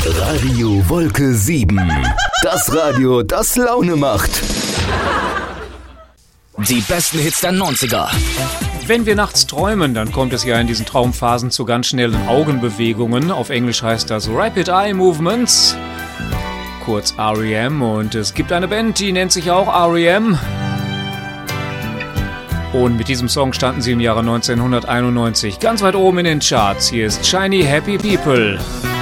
Radio Wolke 7. Das Radio, das Laune macht. Die besten Hits der 90er. Wenn wir nachts träumen, dann kommt es ja in diesen Traumphasen zu ganz schnellen Augenbewegungen. Auf Englisch heißt das Rapid Eye Movements, kurz REM. Und es gibt eine Band, die nennt sich auch REM. Und mit diesem Song standen sie im Jahre 1991 ganz weit oben in den Charts. Hier ist Shiny Happy People.